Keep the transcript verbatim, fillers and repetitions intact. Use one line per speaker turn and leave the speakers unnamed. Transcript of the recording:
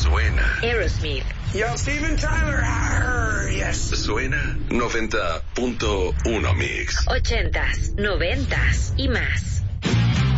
Suena
Aerosmith.
Yo, Steven Tyler. Arr, yes.
Suena noventa punto uno Mix.
Ochentas, noventas y más.